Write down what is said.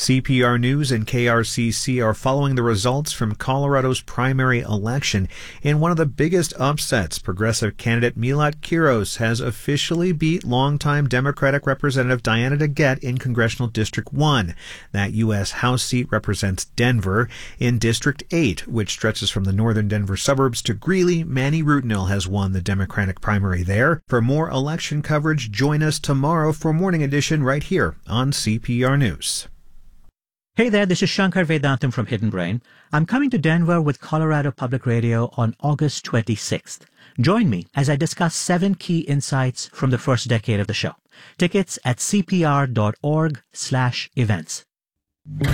CPR News and KRCC are following the results from Colorado's primary election. In one of the biggest upsets, progressive candidate Milat Quiros has officially beat longtime Democratic Representative Diana DeGette in Congressional District 1. That U.S. House seat represents Denver. In District 8, which stretches from the northern Denver suburbs to Greeley, Manny Rutinil has won the Democratic primary there. For more election coverage, join us tomorrow for Morning Edition right here on CPR News. Hey there, this is Shankar Vedantam from Hidden Brain. I'm coming to Denver with Colorado Public Radio on August 26th. Join me as I discuss 7 key insights from the first decade of the show. Tickets at cpr.org/events.